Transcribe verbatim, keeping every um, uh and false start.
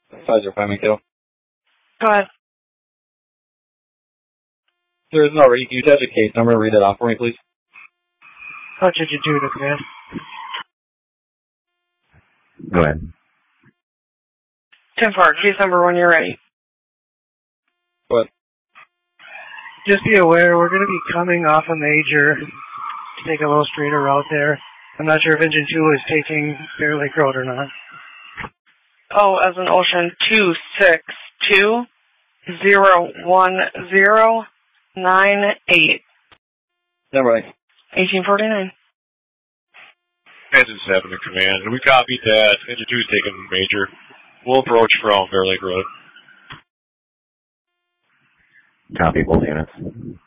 five zero five, Mako. Go ahead. There's no ready. You have the case number. Read it off for me, please. How did you do this, man? Go ahead. ten four, case number when you're ready. What? Just be aware, we're going to be coming off a major to take a little straighter route there. I'm not sure if engine two is taking Bear Lake Road or not. Oh, as in Ocean two six two zero one zero nine eight. Number right. eighteen forty-nine. Engine seven to command. And we copied that. Engine two is taking major. We'll approach from Bear Lake Road. Copy both units.